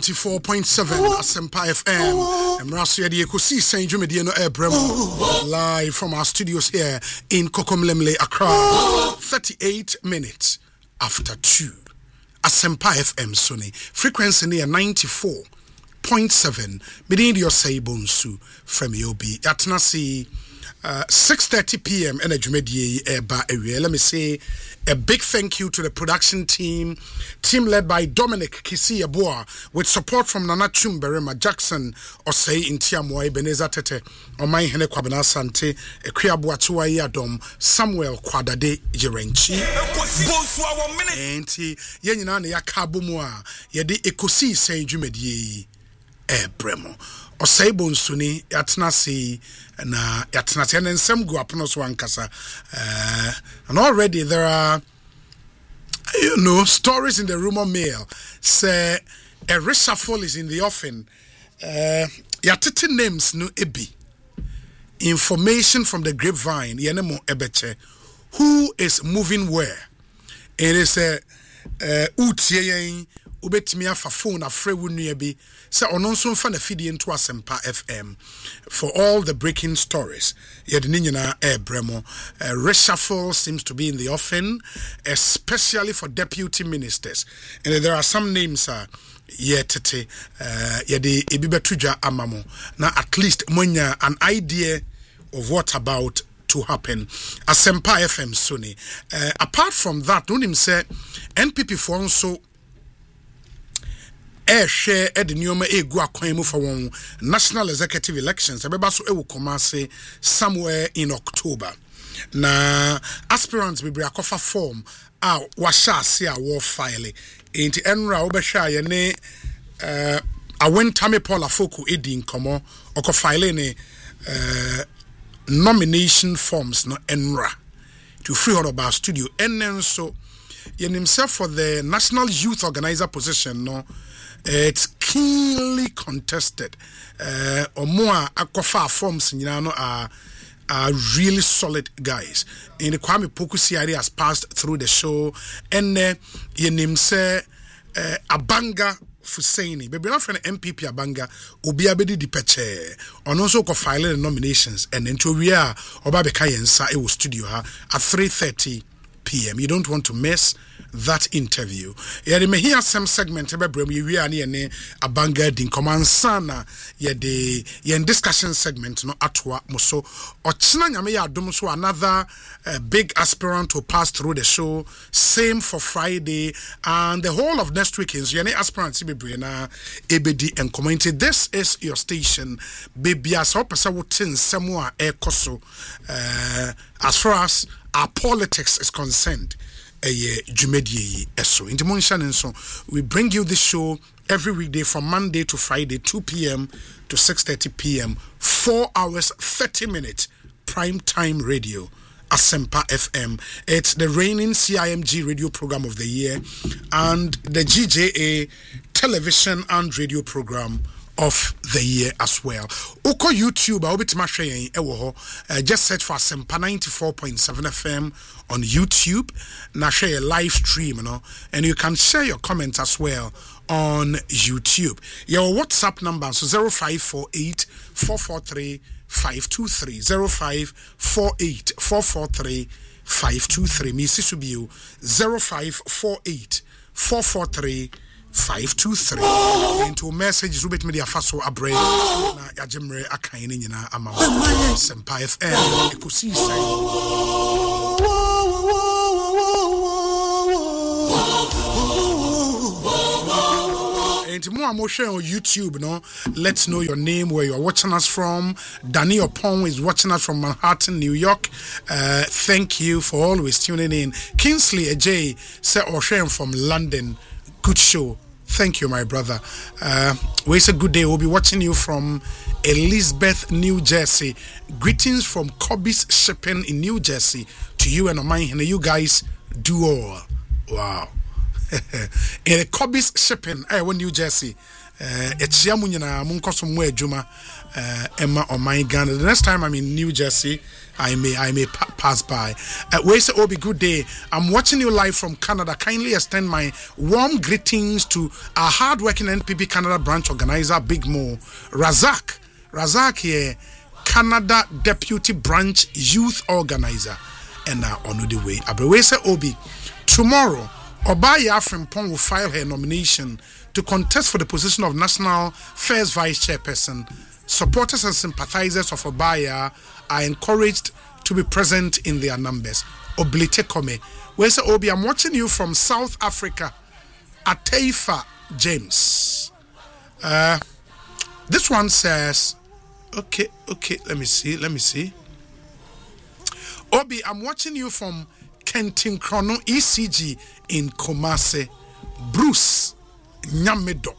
94.7 Asempa FM. Emraso yedi ekosi Saint Jumedie no Ebremo. Live from our studios here in Kokomlemle, Accra. 38 minutes after 2. Asempa FM Sony. Frequency near 94.7. Midin your say bonsu from Yobi. Atnasi 6:30 p.m. in a Jumedie area. Let me say a big thank you to the production team led by Dominic Kisi Aboa, with support from Nana Chumberema Jackson, Osei Intiamwa, Ebenezer Tete, Omai Hene Kwabena Sante, Ekriabua Tuwai Adom, Samuel Kwadade Jerenchi. Enti, Yenina ne Yakabumwa, Yedi Ekosi Saint Jumedie Bremo. Osei Bonsuni, Yatnasi, na Yatnasi, and then some go up no Swankasa. And already there are, stories in the rumor mill. Say a reshuffle is in the offing. Yatiti names no ebi. Information from the grapevine, Yenemo Ebeche, who is moving where? It is a Utiye. Ubetimia for phone a free wunuebi say ononso fa na feed into Asempa FM for all the breaking stories. Yedininyina Bremo reshuffle seems to be in the offing, especially for deputy ministers. And there are some names yetete yedi ebibetuja amamo. Now at least monya an idea of what about to happen. Asempa FM Sony. Apart from that, unim say NPP for also share the newma egu akwan mu for one national executive elections ebeba so ewu komase somewhere in October. Na aspirants be akofa form a washa ase a war file enti enra obehwa ye ne awentame Paul Afoko edi nkomo oko file ne nomination forms no enra to free honorable studio enen so yen himself for the national youth organizer position no. It's keenly contested. Or more akofa forms are really solid guys. In the Kwame Pokusi area has passed through the show, and yenim say Abanga Fusaini, baby not from MPP Abanga, Ubi Abedi di Peche, on also file the nominations, and into we are Obabeka Yensa Ewo studio at 3:30 p.m. You don't want to miss that interview. Yede me hear some segment ebebrem we are ne Abanga din komansana yede yen discussion segment no atwa muso ochina nyame ya adom so another big aspirant to pass through the show, same for Friday and the whole of next week is yene aspirants bebre na ebedi and community. This is your station baby as opesa wotin semwa ekoso as far as our politics is concerned. Jumedie eso. In the Monshan so we bring you this show every weekday from Monday to Friday, 2 p.m. to 6:30 p.m. 4 hours, 30 minutes prime time radio. Asempa FM. It's the reigning CIMG radio program of the year and the GJA television and radio program of the year as well. Oko YouTube, I'll be just search for Asempa 94.7 FM on YouTube. Now share a live stream, and you can share your comments as well on YouTube. Your WhatsApp number so 0548 443 523 0548 443 523. Missy Subiu 0548 443 523 into message Rubit Media Faso Abre na Yajimre Akaini Nina Ama Sempa FM Ekusi and more emotion on YouTube, let's know your name, where you're watching us from. Danny Opong is watching us from Manhattan, New York. Thank you for always tuning in. Kingsley Ajay said Oshen from London. Good show. Thank you, my brother. It's a good day. We'll be watching you from Elizabeth, New Jersey. Greetings from Kobe's Shipping in New Jersey to you and mine. And you guys do all. Wow. In Kobe's Shipping, New Jersey. Etia mu nyina mu nkoso mu adwuma Emma on my Ghana. The next time I'm in New Jersey, I may pass by. Where say Obi, good day. I'm watching you live from Canada. Kindly extend my warm greetings to our hardworking NPP Canada branch organizer, Big Mo Razak here, Canada Deputy Branch Youth Organizer, and on the way. Where say Obi, tomorrow Obaya Frimpong will file her nomination to contest for the position of National First Vice Chairperson. Supporters and sympathizers of Obaya are encouraged to be present in their numbers. Oblite Kome. Where's Obi? I'm watching you from South Africa. Ateifa James. This one says, okay, let me see. Obi, I'm watching you from Kentin Chrono ECG in Kumasi. Bruce Nyamedo.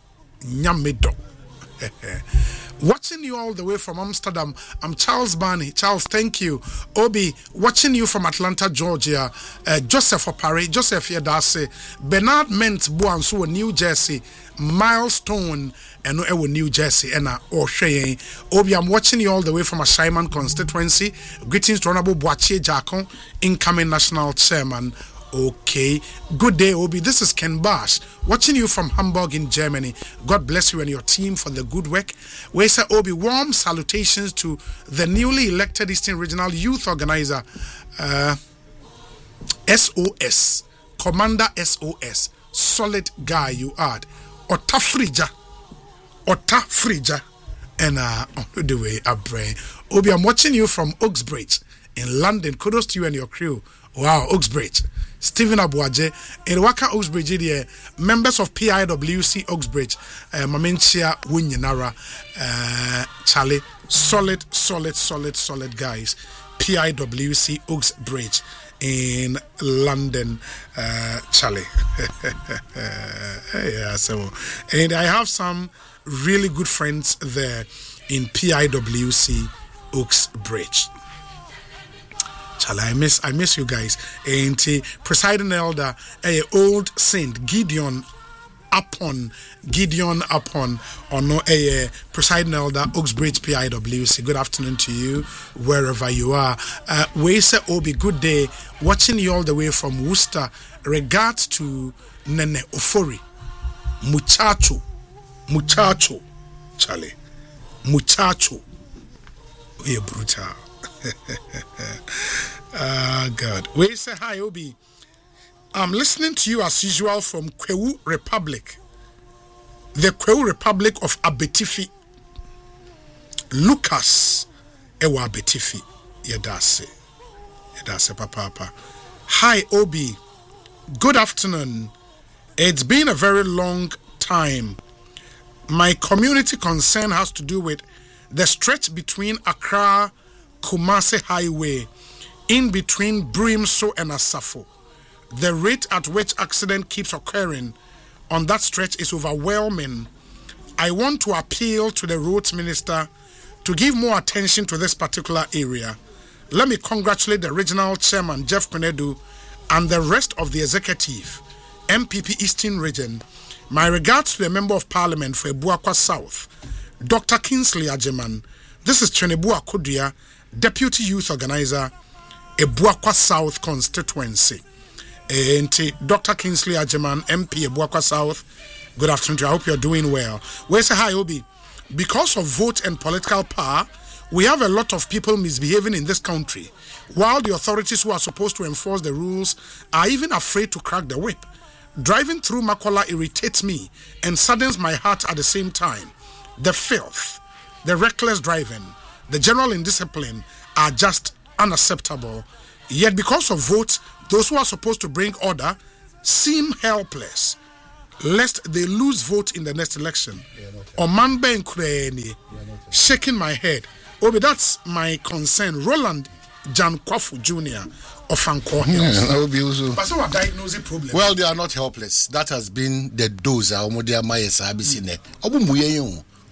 Watching you all the way from Amsterdam. I'm Charles Barney. Charles, thank you. Obi, watching you from Atlanta, Georgia. Joseph Opare, Joseph Yedase, Bernard Ment Buansu, New Jersey, Milestone, and New Jersey, and Obi, I'm watching you all the way from a Ashaiman constituency. Greetings to Honorable Boachie Jakon, incoming national chairman. Okay, good day, Obi. This is Ken Bash, watching you from Hamburg in Germany. God bless you and your team for the good work. We say, Obi, warm salutations to the newly elected Eastern Regional Youth Organizer, SOS, Commander SOS. Solid guy you are. Ota Frija, and on the way, Abre. Obi, I'm watching you from Oxbridge in London. Kudos to you and your crew. Wow, Oxbridge. Stephen Abuaje, Waka Oxbridge, members of PIWC Oxbridge, Mamenchia Winyinara, Charlie, solid guys. PIWC Oxbridge in London, Charlie. Yeah, so, and I have some really good friends there in PIWC Oxbridge. I miss you guys. And presiding elder, old saint Gideon upon or no presiding elder Oxbridge PIWC. Good afternoon to you wherever you are. We say Obi, good day. Watching you all the way from Worcester. Regards to Nene Ofori. Muchacho, Charlie. Muchacho. We are brutal. God. We say hi, Obi. I'm listening to you as usual from Kwewu Republic, the Kwewu Republic of Abetifi. Lucas Ewa Abetifi. Yedase Papa. Hi, Obi. Good afternoon. It's been a very long time. My community concern has to do with the stretch between Accra Kumasi Highway, in between Brimso and Asafo. The rate at which accident keeps occurring on that stretch is overwhelming. I want to appeal to the roads minister to give more attention to this particular area. Let me congratulate the regional chairman, Jeff Penedu, and the rest of the executive, MPP Eastern Region. My regards to the Member of Parliament for Ebuakwa South, Dr. Kingsley Ajeman. This is Chenebu Akudia, Deputy Youth Organizer, Ebuakwa South Constituency. And Dr. Kingsley Ajeman, MP Ebuakwa South, good afternoon to you. I hope you're doing well. We say hi, Obi. Because of vote and political power, we have a lot of people misbehaving in this country, while the authorities who are supposed to enforce the rules are even afraid to crack the whip. Driving through Makola irritates me and saddens my heart at the same time. The filth, the reckless driving, the general indiscipline are just unacceptable. Yet because of votes, those who are supposed to bring order seem helpless, lest they lose vote in the next election. Oman Ben Kureni, shaking my head. Obi, that's my concern. Roland Jan Kwafu Jr. of Anko Hills. But so a diagnosing problem. Well, they are not helpless. That has been the dose.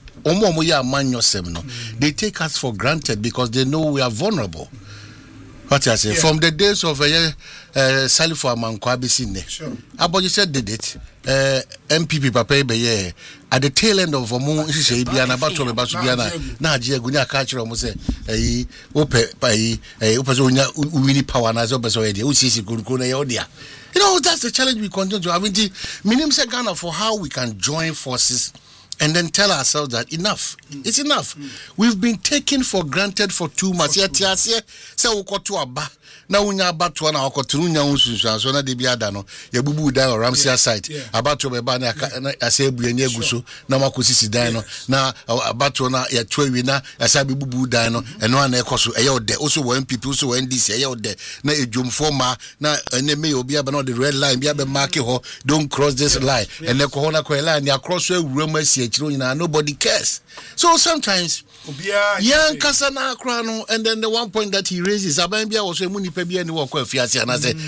They take us for granted because they know we are vulnerable. What I say, from the days of Sally for Manquabisine. Sure. About you said did it. MPP Papa Beye at the tail end of a moon, she said, Biana Bato Basubiana, Nadia Gunia catcher almost say, Ope by a Opazonia, Winnie Power, as Opus already, Usi Guna Yodia. You know, that's the challenge we continue to have. Minimum Ghana for how we can join forces and then tell ourselves that enough. It's enough. We've been taken for granted for too much. Yet, say we got to a ba. Now we about to na okotunya unsusu so na de bia da no ya bubu dan Ramsey site about to be ba na asebu enye guso na makosisi dan no na about to na ya twawi na asabe bubu dan no eno ana ekoso eye ode also one people so one DC eye ode na ejumfo ma na ene me obi aba na the red line bia be mark ho don't cross this line and na ko na ko line ya cross so ewura asi akiro nyina nobody cares. So sometimes young Kasana Krano, and then the one point that he raises, Abambia was a Munipebi and walk with Fiasi, and I said,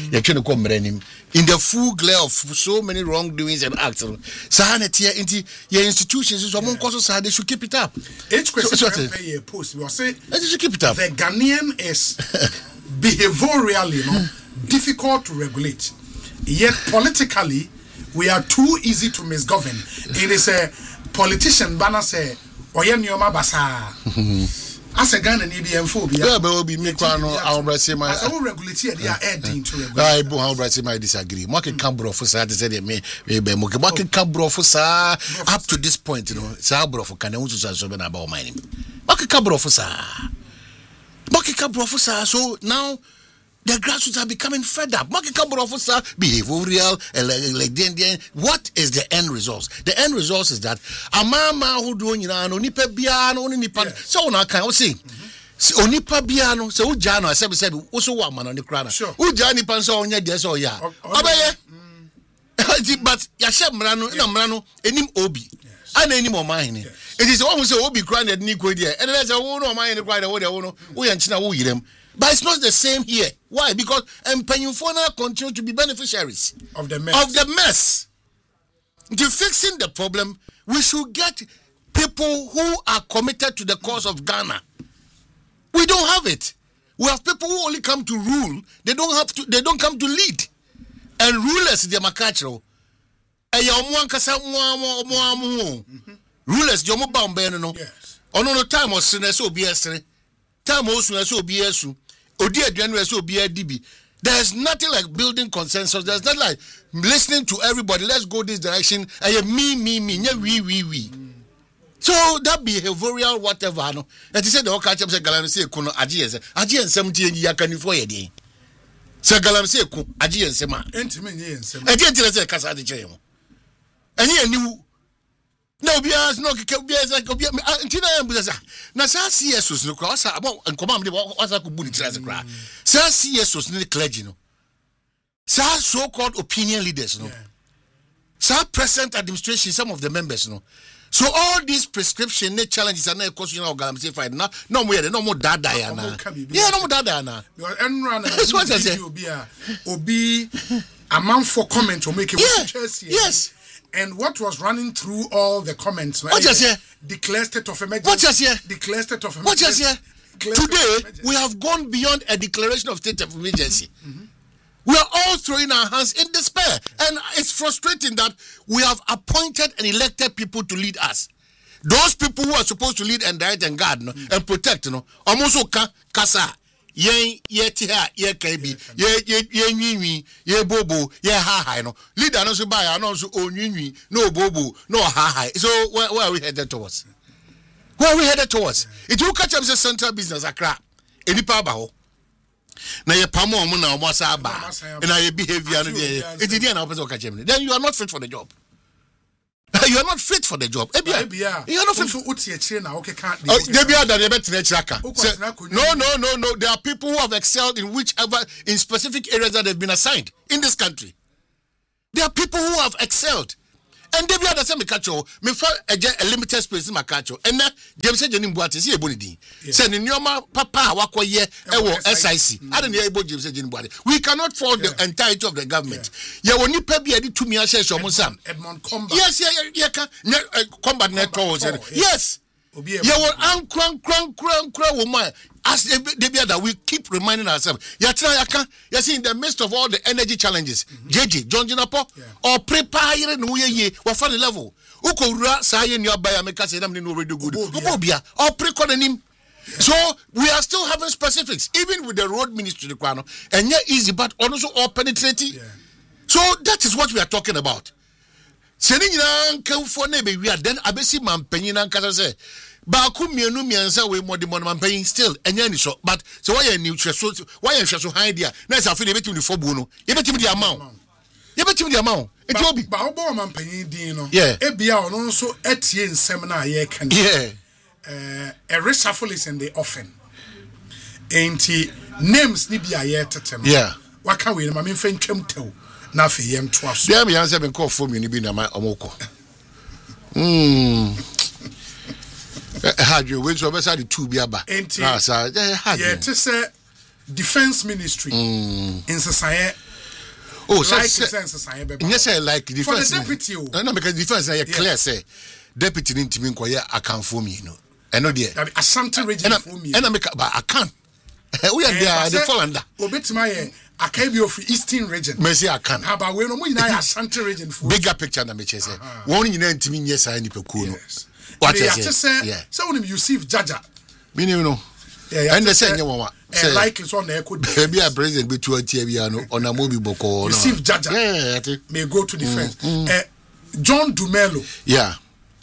in the full glare of so many wrongdoings and acts. Sahanity into your institutions is among causes, they should keep it up. Each question pay a post, we will say, let's just keep it up. The Ghanaian is behaviorally difficult to regulate, yet politically, we are too easy to misgovern. It is a politician, Bana say, Oye nyoma basa. As a Ghana ni bi phobia. Yeah, but be me kwano awbrase my. As a regulatory they are adding to regulate. I awbrase my disagree. Market cambro for say me be mo market cambro for sa up to this point, you know. Sa bro for can unto so be na about my name. Market cambro for sa. Market cambro for sa. So now the grassroots are becoming fed up. Market cambro officer behavioral then what is the end result? The end result is that a mama who do no nipa biano ni nipa so na kan o say onipa biano so ujano asebe also wa man on the crowd. Ujani pan so onya de so ya. Obeye. But ya she mrano na mrano enim obi. Ana enim o man ni. It is one who say obi crowd ni ko there. And let's say wo no man ni crowd wo de wo no wo ya nchina wo yirem. But it's not the same here. Why? Because Penyufona continue to be beneficiaries of the mess. To fixing the problem, we should get people who are committed to the cause of Ghana. We don't have it. We have people who only come to rule. They don't come to lead. And rulers, they are macachro. Rulers, jomo bambeno no. Ono no time was so BS3. Time also so BS2. There's nothing like building consensus. There's nothing like listening to everybody. Let's go this direction. Me. We. So that behavioral whatever. No. And he said the whole catch up said Galam say Kuno Aji and 70 Yakani for a day. Sir Galam say Ku Aji and Sema. I didn't tell us a Casa de Jamo. And he knew. No, bias no bias like until I am na sa CSOs no cross about and command what I could bullet as a cry. Sa CSOs no clergy no. Sa so-called opinion leaders no. Sa present administration some of the members no. So all these prescription challenges are not cause Galam say fight no more dada na. Yeah, no more dada na. Your end run what I say obi a man for comment or make it yes. And what was running through all the comments? What just here? Declare state of emergency. What just here? Declare state of emergency. What just here? Today, we have gone beyond a declaration of state of emergency. We are all throwing our hands in despair. And it's frustrating that we have appointed and elected people to lead us. Those people who are supposed to lead and direct and guard and protect, almost kasa. Ye tiha ye kebi ye nwi ye bobo ye ha no leader no so buy no so onwi no bobo no ha. So where are we headed towards? It will catch up the central business Accra enipa ba ho na ye pamo omo na omo sa ba na ye behavior no it dey na person catch him. Then you are not fit for the job. You are not fit for the job. You are not fit for No. There are people who have excelled in specific areas that have been assigned in this country. There are people who have excelled. And they be the same catcho. Me for a limited space in my catcho. And them say Jenny Boati see a bonity. Send in your papa wako ye SIC. I don't know about James Jenny Boati. We cannot fall the entirety of the government. You only pay be adi to me as Edmond Combat. Yes, Combat networks. Yes. Yeah, well, crank woman. As that we keep reminding ourselves. You see, in the midst of all the energy challenges, JJ, John Jinapo, or prepare no ye, what funny level. Uko ra saye ni abaya meka say nam ni no redo good. Obobia, or pre-codenim. So we are still having specifics, even with the road ministry, the Kwano, and yeah, easy, but also all penetrating. So that is what we are talking about. Sending you for neighbor, we are then abesi man penny and say. Baku mienu miansa we more the man paying still and yani so but so why you so why you so high there na say afi dey between the four bono you between the amount it will be ba obo man paying din no e bia ono so etie nsem na ye kan a reshuffle is in the offing enti names ni bia ye tetem waka we na me mfa ntwam tew na afi yem to aso bia me answer me call for me ni bi na omoko Hadjo, when so beside the two biaba. Yeah, to say defense ministry in society. Oh, like society. Yes, I like defense. For the deputy. No, because defense is clear. Say deputy need to mean quite account for me, you know. I know there. Ashanti region for me. And I make, but I can't. We are there. The fall under. Obetima I can't be of Eastern region. Mercy, I can't. How about when we na Ashanti region for bigger picture na me say. One you know to mean yes I need to cool. What is it? So when you see Jaja. Me no. And the same one. Likely so na could be a president be 2 years on a movie boko. Receive Jaja. May go to defense. John Dumelo. Yeah.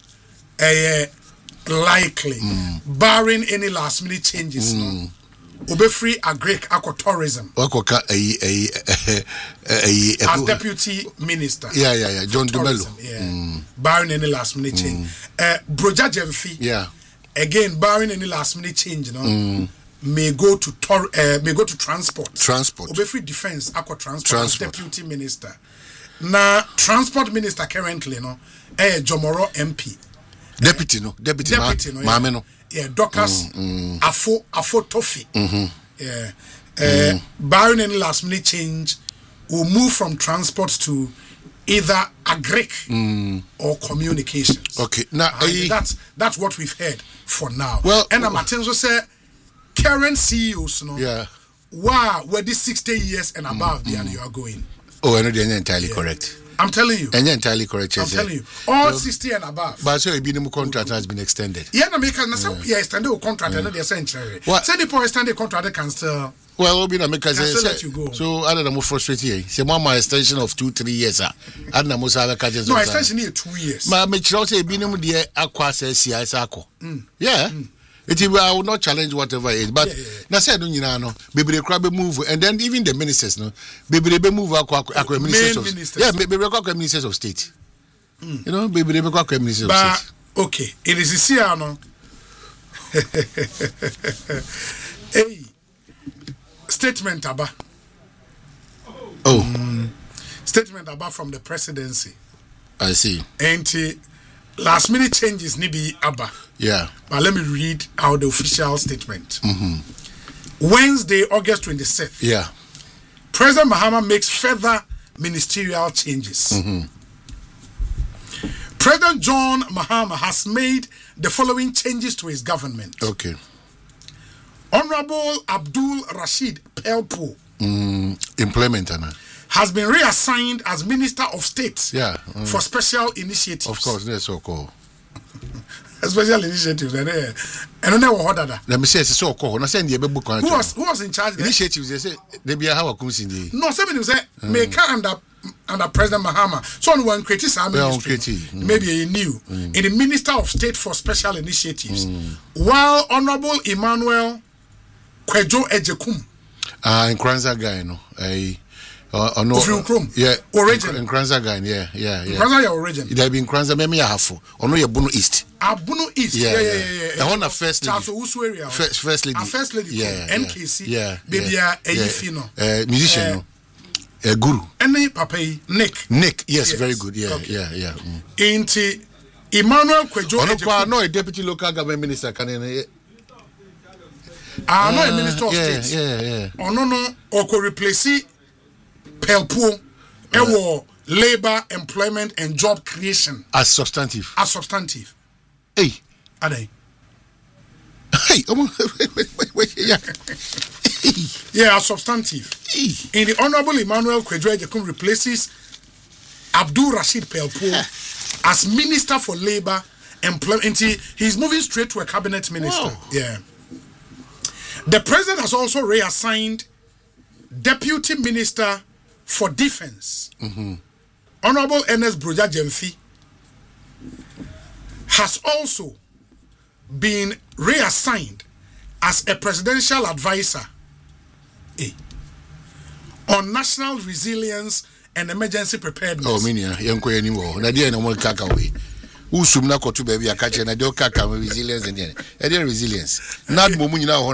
Likely. Barring any last minute changes no. Obefree Agrek Aqua Tourism. As deputy minister. Yeah. John Dumelo. Barring any last minute change. Broja Jemfi. Yeah. Again, barring any last minute change, you know, may go to transport. Obefree Defense Aqua Transport. As deputy minister. Now, transport minister currently, you know, Jomoro MP. Deputy no. Mame no. Yeah, Docas Afo Tofi. Barring any last minute change, will move from transport to either Agrek or communications. Okay, now that's what we've heard for now. Well, and I'm also say current CEOs, no. Yeah. Wow, where this 60 years and above, there you are going. Oh, I know they're entirely correct. I'm telling you. And you're entirely correct. I'm telling you. All 60 and above. But so a minimum contract has been extended. Yeah, no, because extended contract and they're saying cherry. Say the poor extended contract they can still. Well, be because let you go. So I don't know more frustrated. Say my extension of 2-3 years. I don't know most other catches. No, extension here 2 years. Ma me try say minimum the aqua says CIS ako. Yeah. It I will not challenge whatever it is, but na say no nyina no bebre kra be move and then even the ministers no bebre be move akwa ministers of bebre akwa ministers of state. You know bebre akwa ministers of state. Okay, it is here no. Hey, statement aba. Statement aba from the presidency. I see. And last minute changes nibi aba. Yeah. But let me read out the official statement. Wednesday, August 26th. Yeah. President Mahama makes further ministerial changes. President John Mahama has made the following changes to his government. Okay. Honorable Abdul Rashid Pelpo employment has been reassigned as Minister of State for special initiatives. Of course, that's so cool. Special initiatives, and let me say it's so cool. Who was in charge? Initiatives, they say they be how comes in the no. Somebody say make under President Mahama. So one created some ministry, maybe a new in the Minister of State for Special Initiatives, while Honorable Emmanuel Kwejo Ejekum, in Kranza guy, no, no, yeah, origin in Kranza guy, yeah. Kranza your origin. It have been Kranza, maybe half. Or no, Bunu East. Bunu East, yeah. The one of first lady. First lady. First lady. Yeah. NKC. Yeah. Baby, Fino. Musician. Guru. And Papa Nick. Yes, very good. Yeah. Inti Emmanuel Kwejo. No, a deputy local government minister can. No, a minister of state. Yeah. No, or could replace Pelpo, labor, employment, and job creation as substantive. Hey, Hey, yeah, substantive. In the Honorable Emmanuel Kwadwo Agyekum replaces Abdul Rashid Pelpo as Minister for Labour Employment. He's moving straight to a cabinet minister. Wow. Yeah. The president has also reassigned Deputy Minister for Defense. Honorable Ernest Broja Jemfi has also been reassigned as a presidential advisor on national resilience and emergency preparedness. Oh, minia, yanko anymore. Nadia no more kakaway. Usum na kotu baby a catch and I do kaka resilience and then resilience. Not Mumina on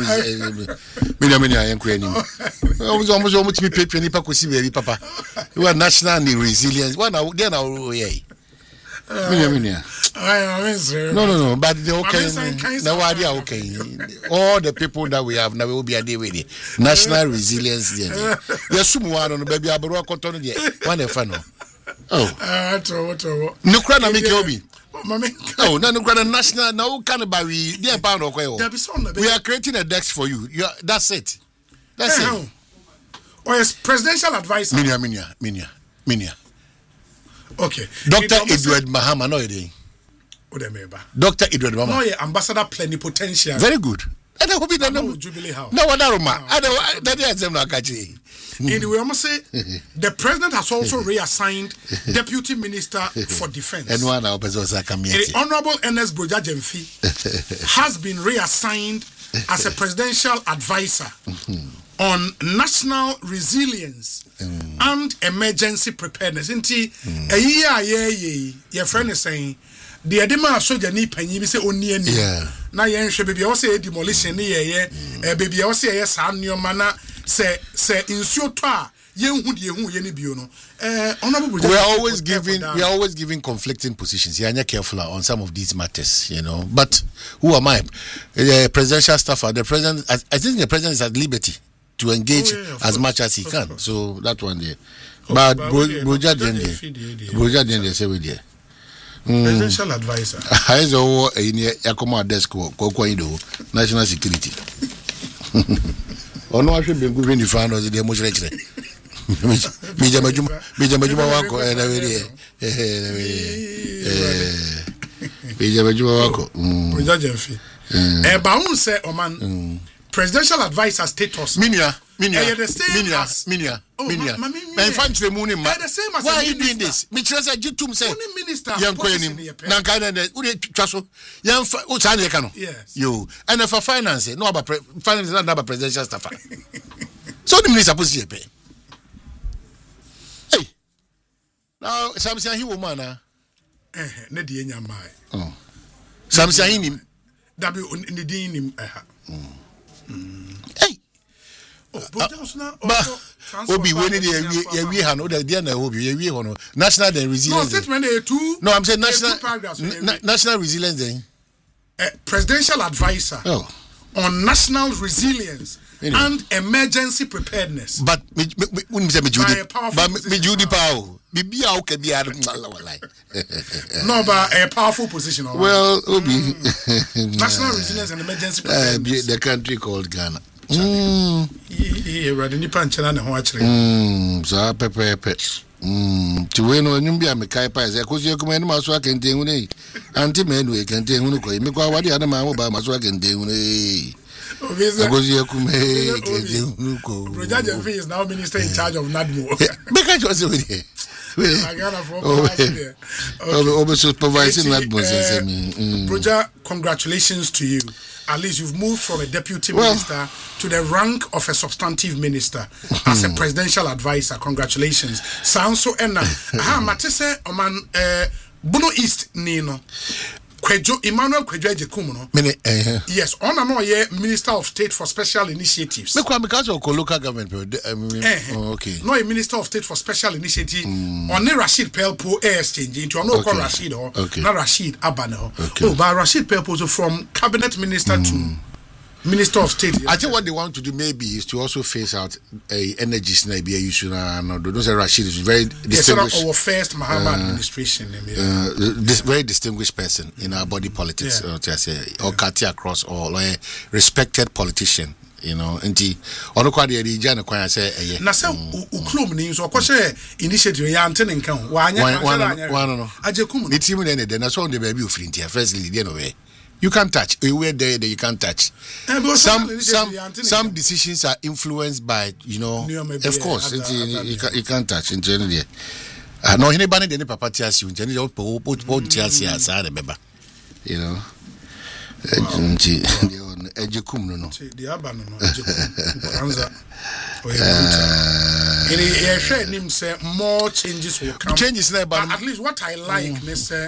minia yanko anymore. I was almost me paper nipa kusi baby papa. You are national resilience. One now then I'll minia. No, but the okay. Now idea okay. All the people that we have now will be a day with it. National resilience. There's someone on the baby Abro Cotton. One a fan. Oh, no crown of Mikobi. Oh, no crown national. No cannibal. Dear pound of we are creating a desk for you. That's it. That's it. Or as presidential advisor. Minia. Okay. Dr. Edward Mahama, no idea. Dr. Edward Mahama. No, ambassador plenipotentiary. Very good. And I hope it doesn't Jubilee House. No, I don't know. That is not catchy. Anyway, I must say the president has also reassigned Deputy Minister for Defense. And one of us the Honorable Ernest Broja Jemfi has been reassigned as a presidential advisor on national resilience and emergency preparedness. Inti your friend is saying the edema soldier ni panyi bi say oni ani na yen hwe baby o say demolition ni baby o say yes annioma na se insuo to a yen hu de hu ye ni bio no we are always giving conflicting positions. You are careful on some of these matters, you know. But who am I? Presidential staffer. The president, I think the president is at liberty to engage as much as he can. So that one there. But Broja Dende say we there. Presidential advisor. I saw in Yakoma desk national security. Ono I should be good the fan of the emotional. Bijamajuma wako na wewe. Bijamajuma wako. Broja Jemfi. Ba un say Oman presidential advisor status. Minia. And why are you doing this? Michelle Jitum say minister yes. You and for finance, no about finance not about presidential staff. So the minister supposed to pay. Hey, now some say he woman ne die nyama. Oh, some say him. W ne die nim Hey. Obi when we have no the na obi we hono national resilience. No statement two. No, I'm saying national resilience then. Presidential advisor on national resilience and emergency preparedness. But me Judy Powell. Bibia okay be no, but a powerful position. Well, Obi national resilience and emergency preparedness. The country called Ghana. So pepe. To win on Yumbia Mekai Pies, I could you come in Maswak and Dingune. Auntie Menway can Dinguno, make what the other man about Maswak and Dingune. Because you come here. Roger is now minister in charge of NADMO. Because was with you. Supervising NADMO. Roger, congratulations to you. At least you've moved from a deputy minister to the rank of a substantive minister as a presidential advisor. Congratulations. Sounds so enna. Matese oman Bono East Nino. Emmanuel Kwadwo Agyekum no. Yes, on and on Minister of State for Special Initiatives. Because of local government. Okay. No, a Minister of State for Special Initiative. On Rashid Pelpo exchange into no call Rashid or not Rashid Abano. Oh, but Rashid Pelpo from cabinet minister to Minister of State. I think what they want to do maybe is to also phase out energy maybe a issue. No, those are Rashid is very distinguished. Our first Mahama administration. This very distinguished person in our body politics. Or Kati across all respected politician. You know, and the ono kwa de ija na kwa say na say uklum ni so ko share initiative ya anten nkan wa anya no ajekum ni team na so on the baby ofri ntia first lead no way you can't touch where there you can't touch some decisions are influenced by of course you can't touch in general no anybody dey papa tias you generally po tias ya sa de beba you know ejekum no the abano no ejekum kwanza he share him say more changes will come at least what I like me say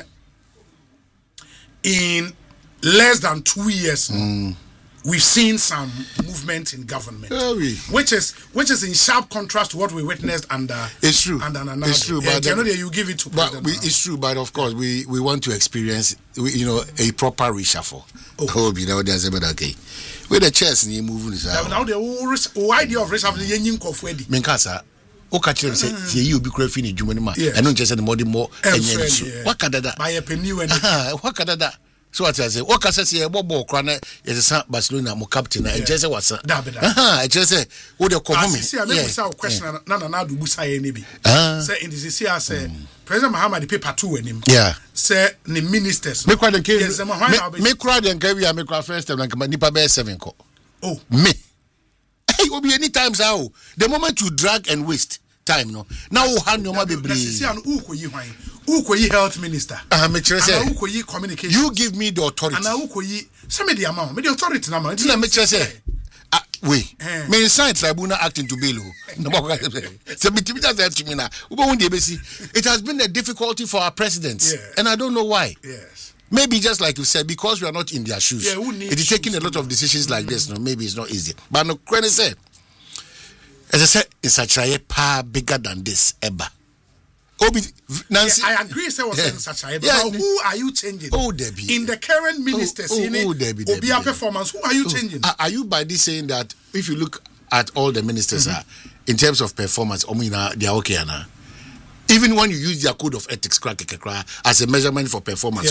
in less than 2 years we've seen some movement in government, which is in sharp contrast to what we witnessed under. It's true. It's true, but generally you give it to. But it's true, but of course we want to experience a proper reshuffle. There's a better okay. With the chairs and you moving this out. Now the whole idea of reshuffle is yin of ready. Minkasa. Okachi say you be crafting in Jumanima. I don't just say the more. What kadada? By a penny when. What kadada? So what I say, what can I say? Bobo Crane is a Barcelona mo captain. I just say what's that? I just say, what the come see, I make a question. Nana do busa enibi. Say in this year, say President Mahama the paper 2 him. Yeah. Say the ministers. Me crowd and carry. Me crowd and carry. Me crowd first time like nipa be 7 ko. Oh me. Hey, will be any times how the moment you drag and waste time no. Now who hand your be breathe. See an ukoyi health minister. Me say. Ukoyi communication. You give me the authority. And ukoyi some the amount. Me the authority na man. Me say. Wait. Me sign tribunal acting to bail. So me to me now. It has been a difficulty for our presidents, and I don't know why. Yes. Maybe just like you said, because we are not in their shoes. Yeah, it is taking a lot of decisions like this. No, maybe it's not easy. But no, Krenny said, as I said, it's such a power bigger than this ever. Nancy, I agree. Say what's such a but who are you changing? Debbie. In the current ministers, Debbie. Performance. Who are you changing? Are you by this saying that if you look at all the ministers in terms of performance, they are okay now? Even when you use their code of ethics, as a measurement for performance,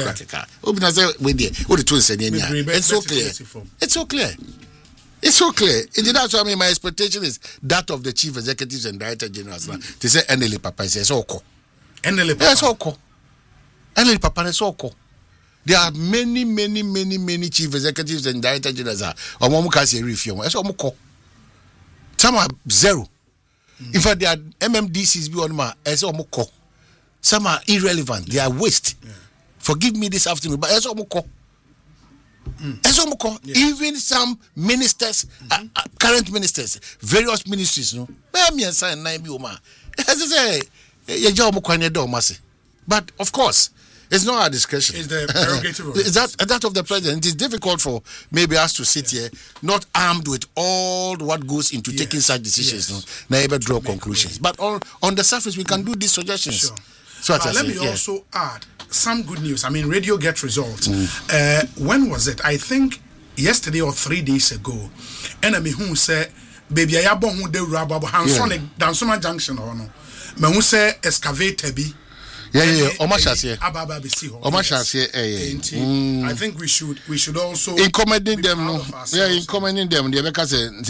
it's so clear. It's so clear. It's so clear. That's why my expectation is that of the chief executives and director generals. They say NLE Papa says okay. NLE Papa is okay. There are many chief executives and director generals. Some are zero. In fact, there are MMDCs beyond some are irrelevant. They are waste. Forgive me this afternoon, but even some ministers, current ministers, various ministries, but of course, it's not our discretion. It's the prerogative of is that of the president. It is difficult for maybe us to sit here, not armed with all what goes into taking such decisions, never draw conclusions. But on the surface, we can do these suggestions. Sure. So let me also add some good news. I mean, radio get results. When was it? I think yesterday or 3 days ago. Enemy who said, "Baby, I born who de rubber Hansonic Dansoma Junction or no." Me who say excavator be. Yeah. I think we should also in commending them. Commending them. The because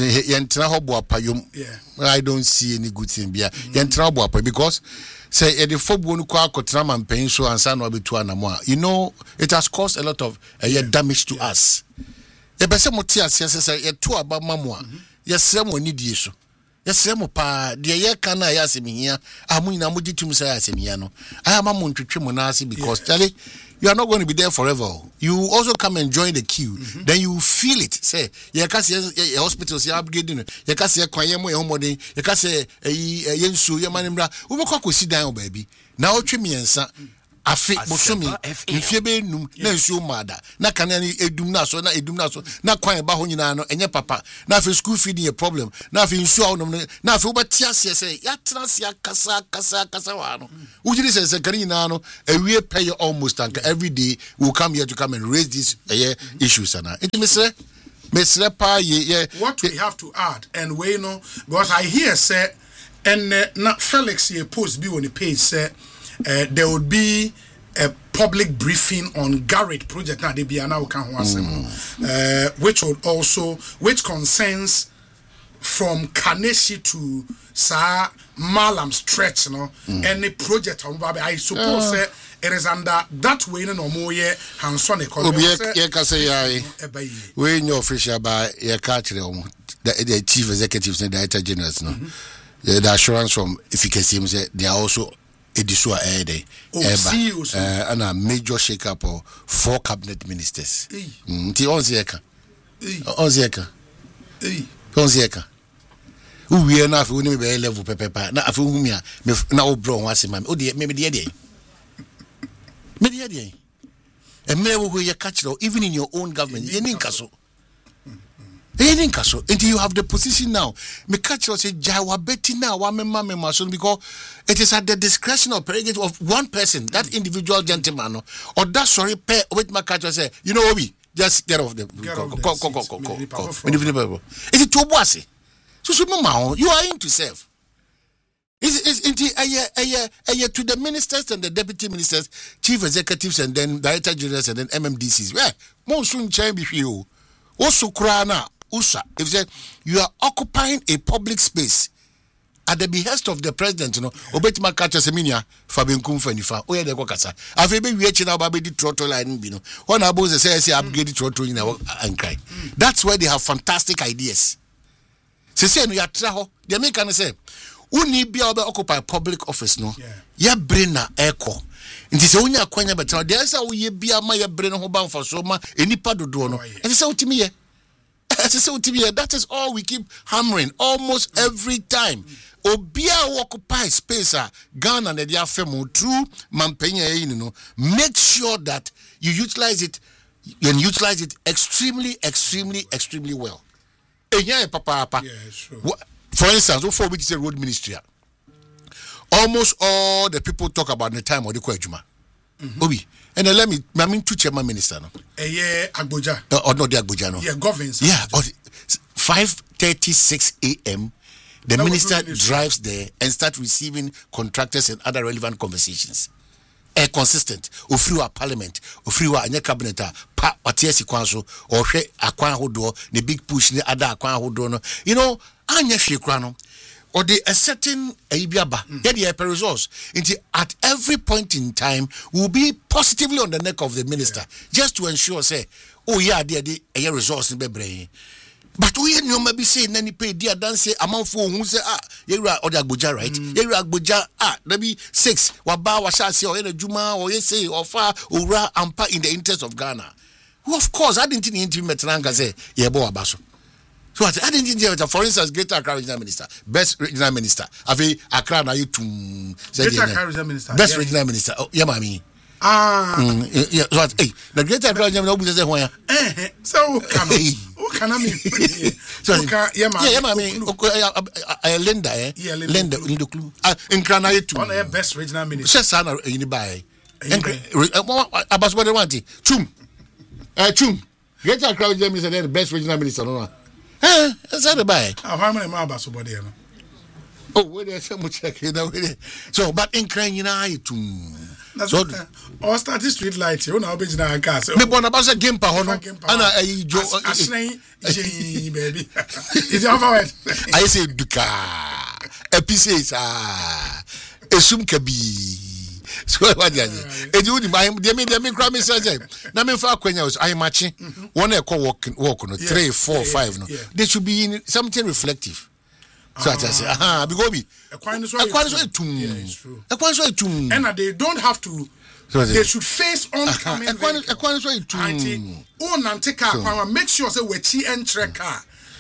I don't see any good thing here. Because say the football and paying so and son be it has caused a lot of damage to us. The person motia says two about mamma. Yes, someone need you. Yes, pa the year can I ask me here. I'm in a moody to say as no. I am a moon to Trimonasi because Charlie, you are not going to be there forever. You also come and join the queue. Then you feel it. Say, you can see hospitals, you're upgrading. You can see a Quayamo, your money. You can say a Yensu, your manimra. We will sit down, baby. Now, Trimi and son. Afi bosomi mfiebe num na nsuo mada na kana ni edum na so na kwan ba ho nyina no enye papa na afi school feeding a problem na afi nsuo no na afi obatia se ya transia kasa wa no ujiri se kari nyina no ewie pay almost anka every day we will come here to come and raise these issues ana it me say What we have to add, and we know, because I hear say, and not Felix here post be on the page say, there would be a public briefing on Garrett project now which concerns from Kaneshi to Sa Malam stretch, any project I suppose it is under that way no more Hansonic we know official by your catcher the chief executives and director generals the assurance from efficacy they are also Edisua Ede and a major shake up of 4 cabinet ministers. Onzieka. We are not going to be level pepper. Now, if we are now bro, what's him? Oh, dear, maybe the idea. Maybe the idea. And maybe we catch it even in your own government. You need castle. Until you have the position now, me catch you say Jawa Betty now, because it is at the discretion or prerogative of one person, that individual gentleman, or that sorry pair with my catcher say, you know we just get off the Is it too bossy? So you are in to serve. Is to the ministers and the deputy ministers, chief executives, and then director generals and then MMDCs. Well, monsoon change with you. Also, Krana. Usa, if you are occupying a public space at the behest of the president, Obetima catch Seminia, Fabian Kumfanifa, Oya de Kokasa. I've been reaching out about the throttle line, One about the say, upgrade the throttle in our and cry. That's where they have fantastic ideas. Say, we are traho, the American say, Uni be able to occupy public office, no? Ya brain echo. It is only a quenya, but there's a we be a my brain home for soma, any part of dono. And it's out to me. That is all we keep hammering almost every time. Obia occupy space Ghana and the Afemo through Mampenya, make sure that you utilize it and utilize it extremely well. Papa. For instance, before we say road ministry, almost all the people talk about the time of the Kwejuma. Obi. And let me, I mean, 2 chairman minister. No? Agboja. Or not the Agboja, no? Yeah, governs. Yeah, 5:36 a.m. The minister drives there and starts receiving contractors and other relevant conversations. Consistent. Ofriwa parliament, ofriwa anya cabinet, pa watiesi kwanso, or she akwan hodo, the big push, the other akwan hodo, no. Anya shekrano. Or the a certain Ibiaba, get the resource. At every point in time, will be positively on the neck of the minister, just to ensure, say, oh, yeah, there a resource in Bebre. But we maybe say, Nanny pay dear dance amount for who say, you're or the Abuja, right? You're Abuja, maybe 6, Waba, Washasi, or Juma, or Yese, or Fa, Ura, Ampa in the interest of Ghana. Well, of course, I didn't intimate Ranga say, Yebo Abaso. So I didn't think for instance, Greater Accra Regional Minister, Best Regional Minister. Afi Accra na you to Greater Accra Regional Minister. Best Regional Minister. Oh, yeah, mami. Yeah. So hey, the Greater Accra Regional Minister say who? So can I mean? So yeah, mami. Linda, Linda, in Accra you to. One of Best Regional Minister. Say sana in buy. Abas what they want. Chum. Greater Accra Regional Minister, the Best Regional Minister, no. That's how they buy. How many more about somebody? Oh, where there's so much checking. So, but in crying, that's so all started street lights. You know, I'll be in a car. Me born about a game power. Anna, baby. Is your favorite? I say Duka. Epices Esum Kabi. So what do you say? And you me grab me say. Na me fa kwenya I matching. One e call walk no 3, 4, 5 no. They should be in something reflective. So I say, because be. And they don't have to. They should face oncoming. Make sure say we chi enter car.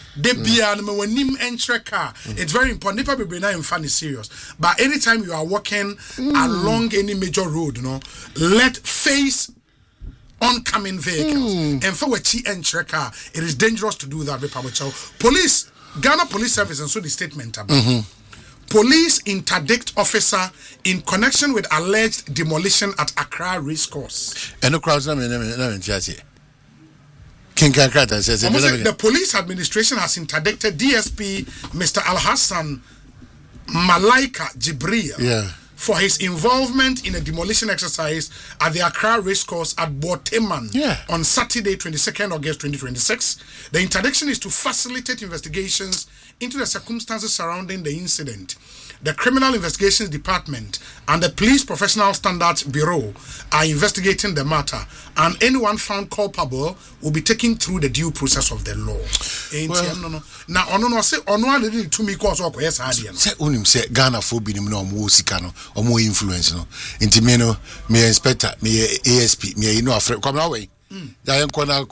It's very important. People be not in funny serious. But anytime you are walking along any major road, let face oncoming vehicles. And for a enter car, it is dangerous to do that. Police, Ghana Police Service, and so the statement about police interdict officer in connection with alleged demolition at Accra Racecourse. And the crowds King Kankata says the police administration has interdicted DSP Mr. Al Hassan Malaika Jibril for his involvement in a demolition exercise at the Accra Racecourse at Borteman on Saturday, 22nd August 2026. The interdiction is to facilitate investigations into the circumstances surrounding the incident. The Criminal Investigations Department and the Police Professional Standards Bureau are investigating the matter, and anyone found culpable will be taken through the due process of the law. Now, say Ghana for being no more Sikano or more influence. Intimeno, me inspector, me ASP, me no afraid. Come away. Ya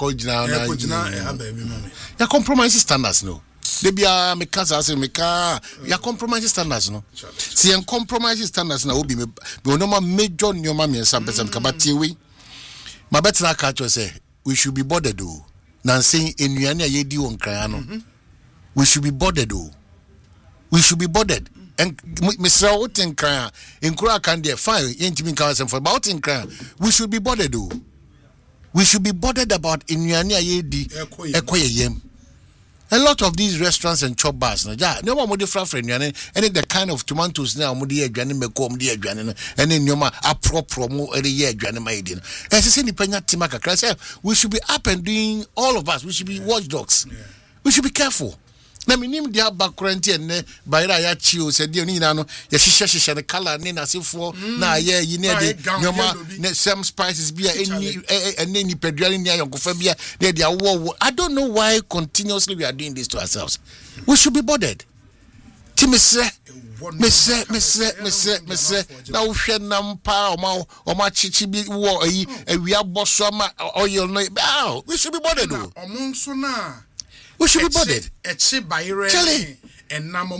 compromise standards no. Debia me cancer say me ka ya compromise standards no. See en compromise standards na obi me no major nyoma me nsam person ka batiwe. Ma betra ka cho say we should be bothered o. Na say enuane ayedi won kran no. We should be bothered o. We should be bothered. And Mr. Oten kran in kura kan there fine yentimi kan sem for about in kran. We should be bothered o. We should be bothered about enuane ayedi ekoyem. A lot of these restaurants and chop bars, no more different friend, and the kind of tomatoes now, Mudia Granny Macom, dear Granny, and then Yoma a promo every year, Granny Maiden. As I say, Timaka, we should be up and doing all of us, we should be watchdogs. We should be careful. Na minim dia background and Baira ya Chio said, you know, Yashisha, the color, Nina Sifo, na ye, you know, Yoma, some spices beer, any pedalling near Yokophobia, they are war. I don't know why continuously we are doing this to ourselves. We should be bothered. Timise, Miss, now Shenam Pa or my chichi war, and we are bossoma or you'll know. We should be bothered. We should be bothered. Charlie. And Namo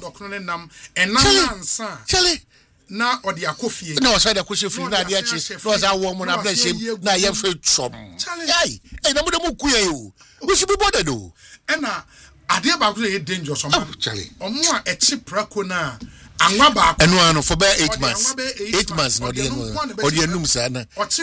Charlie. Now or the Akofie. No, I the question free. Now, the was our woman. I bless him. Now, you have some. Charlie. And I'm going to we should be bothered. And now, I dare about the danger. Charlie. Or more a cheap racuna. And one for 8 months. 8 months, not the Numsana.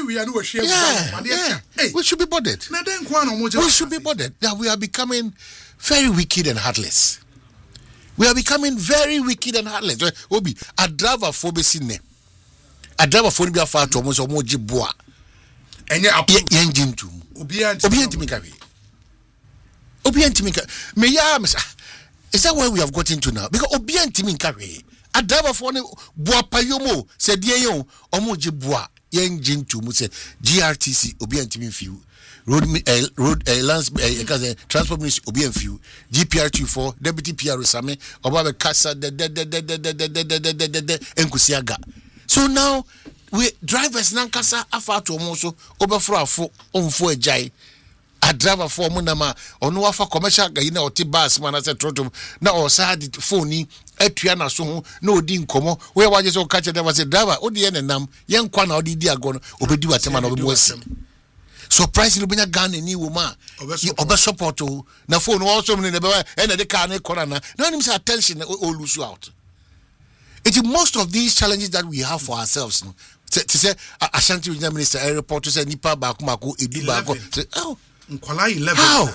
We should be bothered. We should be bothered that we are becoming very wicked and heartless. We are becoming very wicked and heartless. Obi, a driver for Bessine. A driver for be a far to almost Moji Bois. And you're up engine to Obiantimika. Obiantimika. Is that where we have got into now? Because Obiantimika. A driver for Boapayomo said, Yeon, Omoji Bois, engine to Muse, GRTC, Obiantimin few, road lands, transport ministry, Obian few, GPR24, Deputy PR Same, Obabe Casa, Enkusiaga. So now, we drivers Nankasa, Afa to Moso, Oberfra for on for a jai. A driver for Munama, or no for commercial Gaina or Tibas, man, as a trotum, now or sad phony, Etiana so no din como, where was just all catch there was a driver, or the end nam, young Kwan or the Diagon, or do at a man of the surprisingly, been a gun in new woman, or support to na phone also in the and the car, corner, none of attention or lose you out. It is most of these challenges that we have for ourselves. To say, Ashanti Minister, a reporter said, Nipa Bakumako, Ediba, oh. How?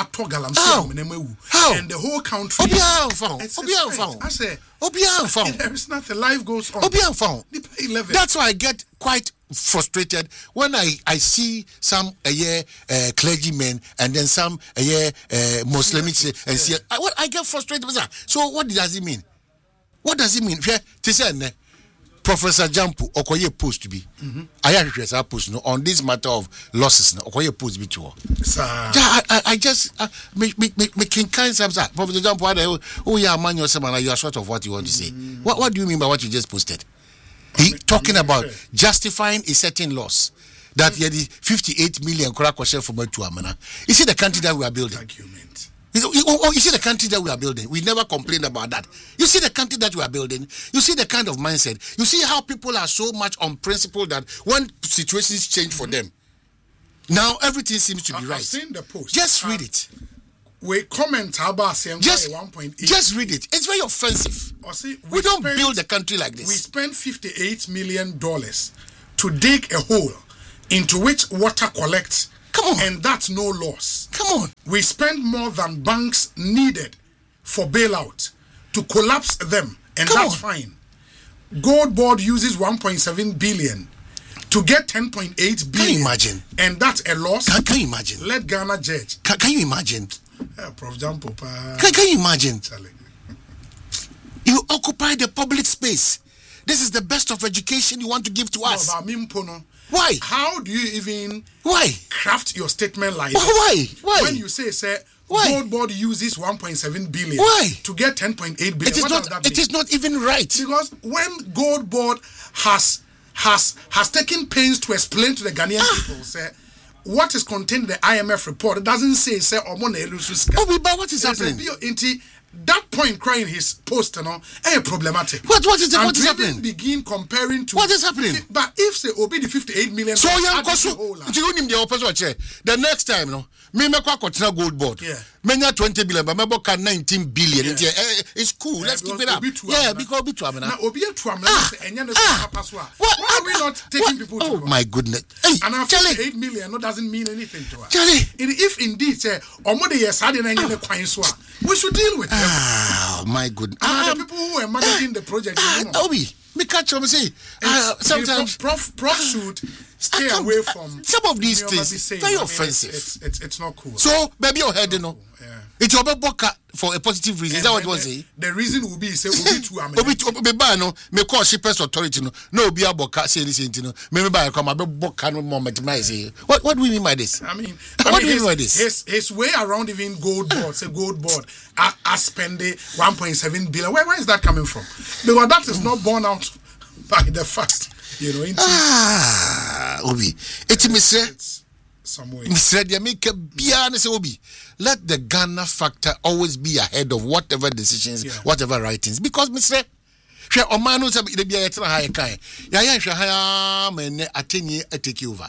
How? And the whole country. I say, there is nothing. Life goes on. That's why I get quite frustrated when I see some clergymen and then some Muslimics and see. I get frustrated with that. So what does it mean? What does it mean? Professor Jampu Okoye post to be. I actually a post on this matter of losses. Okoye post be to. I just making kind of Professor Jampu. Oh yeah, man, you are short of what you want to say. What do you mean by what you just posted? He talking about justifying a certain loss that the 58 million share from to Amana. Is it the country that we are building? You see the country that we are building. We never complained about that. You see the country that we are building. You see the kind of mindset. You see how people are so much on principle that when situations change for them, now everything seems to be right. I've seen the post. Just read it. We comment about just 1.8. Just read it. It's very offensive. We don't build the country like this. We spent $58 million to dig a hole into which water collects Come on. And that's no loss. Come on. We spend more than banks needed for bailout to collapse them, and that's fine. Gold Board uses 1.7 billion to get 10.8 billion. Can you imagine? And that's a loss. Can you imagine? Let Ghana judge. Can you imagine? Prof. Jampo. Can you imagine? Charlie. You occupy the public space. This is the best of education you want to give to us. Why? How do you even craft your statement like that? Why? When you say, Gold Board uses 1.7 billion to get 10.8 billion. It is not even right. Because when Gold Board has taken pains to explain to the Ghanaian people, say, what is contained in the IMF report, it doesn't say, but what is happening? That point crying his post, problematic. What is happening? Begin comparing to what is happening. But if say Obi the 58 million, so the next time, me Gold Board. Menya 20 billion, but me 19 billion. It's cool. Let's keep it up. Because Obi to Amina. Why are we not taking people to court? My goodness. And after 8 million, doesn't mean anything to us. If indeed say we should deal with them. My goodness. The people who are managing the project. Obi, me catch him say. Sometimes Prof should stay away from some of these things. Very offensive. It's not cool. So, baby, your head, it's your book for a positive reason. Is that what it was saying? The reason will be say Obi to Amina. Me call shippers authority no be a book say this no. Me buy come a book can moment my say. What do we mean by this? I mean what do you mean by this? His way around even Gold Board, say Gold Board spending 1.7 billion. Where is that coming from? Because that is not borne out by the fact, Obi. It's me say some way. Let the Ghana factor always be ahead of whatever decisions, whatever writings. Because Mr. Omano said the be high kind. Take over.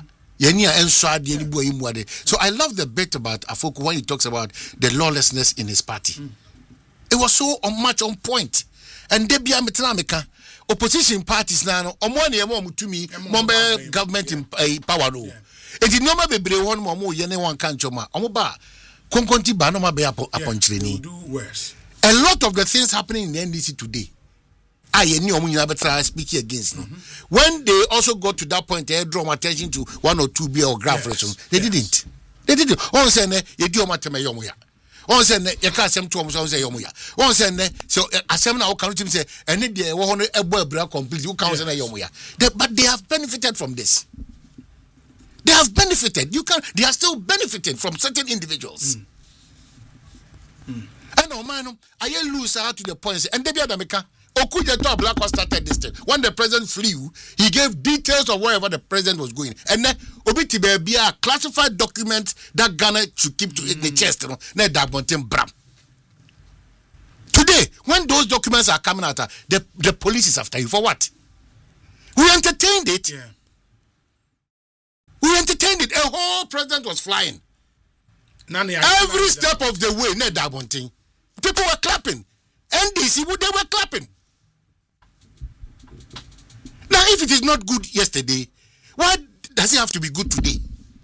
So I love the bit about Afoko when he talks about the lawlessness in his party. It was so much on point. And they be opposition parties now, to me, government in power. It did not be one more yene one canchoma. Omoba konkonti ba no ma be upon training. Do worse. A lot of the things happening in the NDC today. Speaking against no. When they also got to that point, they draw attention to one or two beer or graph they didn't. They didn't. On say you do matema yomuya. On say you can't send to say yomuya. On say so asem na can say and they want a boy complete you can't say yomuya. But they have benefited from this. They have benefited. They are still benefiting from certain individuals. I know, man. I lose out to the point. And they be America. Okuja to Black started this thing. When the president flew, he gave details of wherever the president was going. And then Obitibe be a classified document that Ghana should keep to the chest. Today, when those documents are coming out, the police is after you for what? We entertained it. Yeah. We entertained it. A whole president was flying. Every step of the way, people were clapping. NDC, they were clapping. Now, if it is not good yesterday, why does it have to be good today?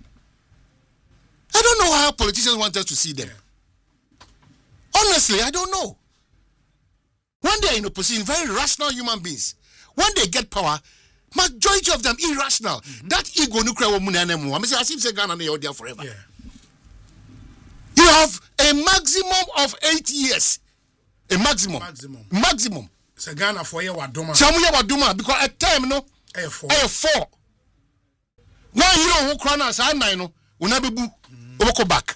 I don't know how politicians want us to see them. Honestly, I don't know. When they are in opposition, very rational human beings. When they get power, majority of them irrational. That ego nuclear woman and I say as if say Ghana they are there forever. Yeah. You have a maximum of 8 years. A maximum. So Ghana for year waduma. Samuya waduma because at time no. 4. 1 year who crown say 9 no. Una bebu. Oboko back.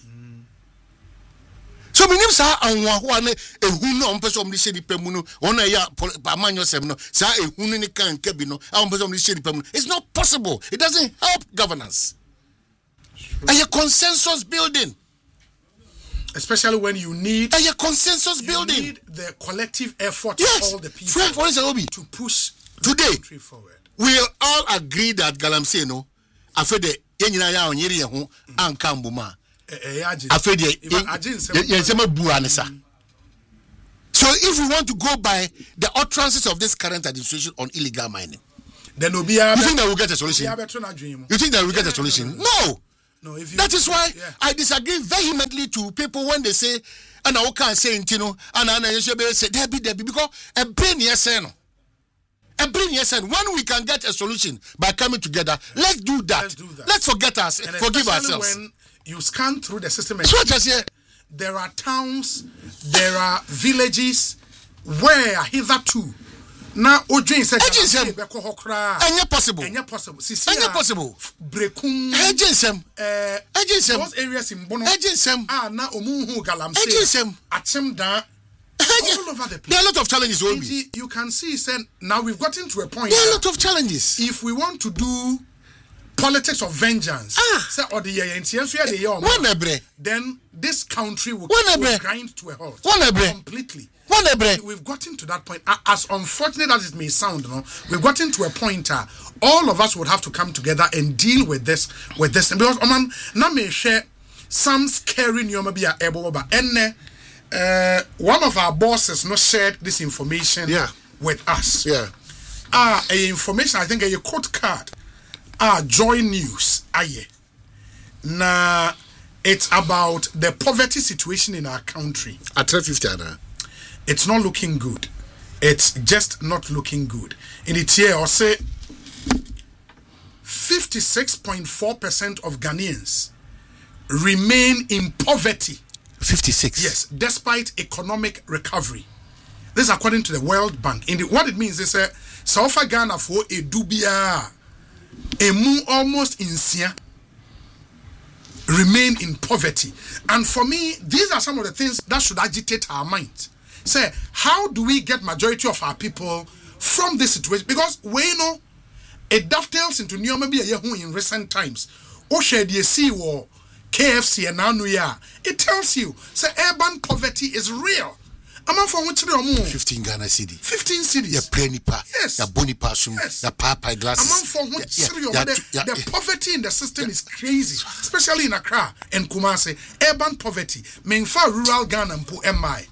So minim sa anwa ho ane ehun no ompese omde hye dipa mu no ona ya amanyo sem no sa ehun ni kan ka bi no ompese omde hye dipa mu. It's not possible. It doesn't help governance. And a consensus building. Especially when you need a consensus building. You need the collective effort of all the people to push today the country forward. We all agree that Galamsey no afede yenyina ya onyere ye ho anka mbuma. Afede yensema buanesa. So if we want to go by the utterances of this current administration on illegal mining, then you think that we'll get a solution? You think that we'll get a solution? No. No, if you, that is why I disagree vehemently to people when they say, and I can't say it, and I say, Debbie, because a brain yes, no. A brain yes, and when we can get a solution by coming together, let's do that. Let's forget us, forgive ourselves. When you scan through the system, there are towns, there are villages where hitherto. Now, Ojin said, possible. Brekum. Those areas in Bono. Now Omuhu Galamsey. Achimda. All over the place. There are a lot of challenges. You can see, now we've gotten to a point. There are a lot of challenges. If we want to do politics of vengeance, then this country will grind to a halt completely. We've gotten to that point. As unfortunate as it may sound, we've gotten to a point all of us would have to come together and deal with this. Because na me share some scary news maybe and one of our bosses shared this information with us. Information, I think a code card. Joy News. It's about the poverty situation in our country. At 350. It's not looking good. It's just not looking good. In its year, I'll say 56.4% of Ghanaians remain in poverty. 56? Yes, despite economic recovery. This is according to the World Bank. What it means is South Ghana for a dubia, almost in Sia, remain in poverty. And for me, these are some of the things that should agitate our mind. Say, how do we get majority of our people from this situation? Because we know it dovetails into new maybe in recent times. or KFC and now it tells you say urban poverty is real. I'm for which 15 Ghana cedi. 15 cities. Ya prenipa. Yes. Ya bonipa sum. Ya papa glasses. I'm for which the poverty in the system is crazy, especially in Accra and Kumasi. Urban poverty. Menfa rural Ghana mpo MI.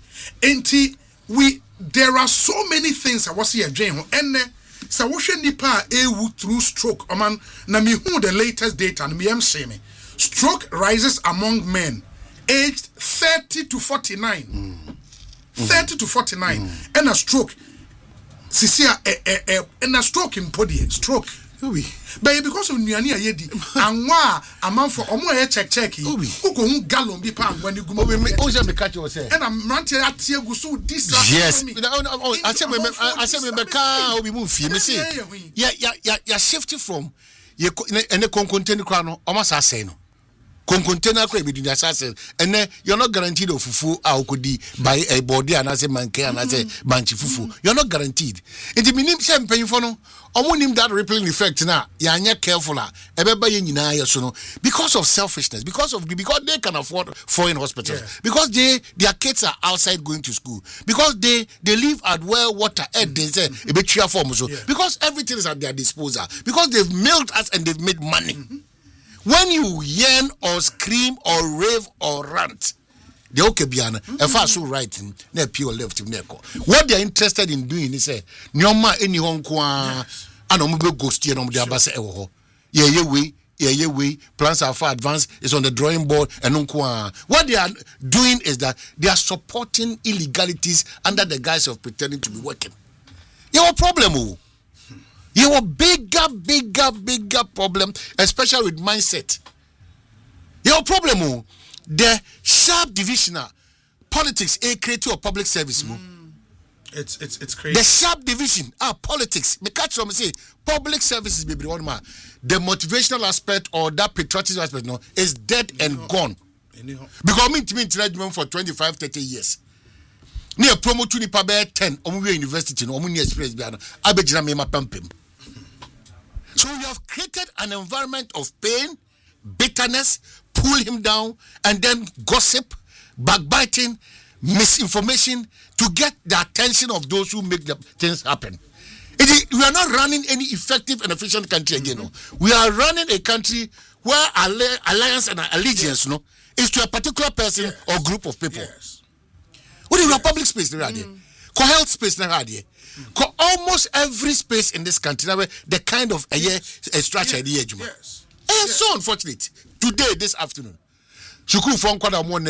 There are so many things I was here doing. And so what should nipa through stroke? Na mi hu the latest data and me am saying stroke rises among men aged 30 to 49. 30 to 49 and a stroke. Sisia and a stroke in podi stroke. Oui. But because of Niania Yedi, and wa a man for Omo check who go gallon be pound when you go and I'm ranting at Tiagusu this. Yes, I said, we move here. Yeah, shifting from and the content crown almost as saying. Container crate between the assassin, and then you're not guaranteed of fufu aukudi by a body and as a manke and as a manchi fufu. You're not guaranteed. In the minimum same paying for no, I want him that rippling effect now. You're careful, because of selfishness, because they can afford foreign hospitals, because their kids are outside going to school, because they live at well water they say a bit form so because everything is at their disposal, because they've milked us and they've made money. When you yearn or scream or rave or rant, they okay biana. If I so right, ne pure left what they are interested in doing is say, nyoma any honkwa, anombe ghost ye nom de abase ewo. Yeah, we plans are far advanced, it's on the drawing board and unkwa. What they are doing is that they are supporting illegalities under the guise of pretending to be working. You have a problem. You have a bigger problem, especially with mindset. You have a problem. The sharp divisional politics, a creative of public service. It's crazy. The sharp division, politics. Me catch from say public services, baby. One man, the motivational aspect or that patriotic aspect, is dead and gone. Because me to for 25-30 years. Near promo to nipa be 10 omu university no omu ni experience bia no abegina me mapampem. So you have created an environment of pain, bitterness, pull him down, and then gossip, backbiting, misinformation to get the attention of those who make the things happen. We are not running any effective and efficient country again. No? We are running a country where alliance and allegiance is to a particular person or group of people. What is public space there? Health space there? Almost every space in this country, the kind of structure. so unfortunate. Today, this afternoon, Shukuru from Kwada